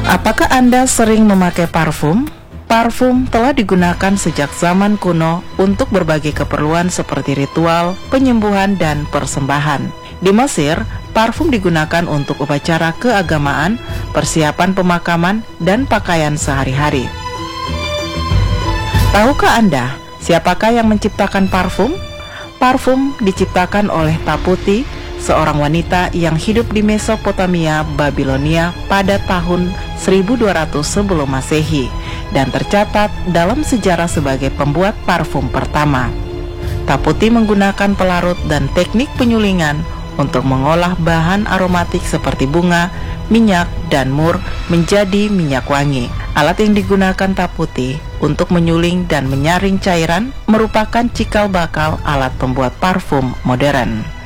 Apakah Anda sering memakai parfum? Parfum telah digunakan sejak zaman kuno untuk berbagai keperluan seperti ritual, penyembuhan, dan persembahan. Di Mesir, parfum digunakan untuk upacara keagamaan, persiapan pemakaman, dan pakaian sehari-hari. Tahukah Anda, siapakah yang menciptakan parfum? Parfum diciptakan oleh Taputi, seorang wanita yang hidup di Mesopotamia, Babilonia pada tahun 1200 sebelum Masehi dan tercatat dalam sejarah sebagai pembuat parfum pertama. Taputi menggunakan pelarut dan teknik penyulingan untuk mengolah bahan aromatik seperti bunga, minyak, dan mur menjadi minyak wangi. Alat yang digunakan Taputi untuk menyuling dan menyaring cairan merupakan cikal bakal alat pembuat parfum modern.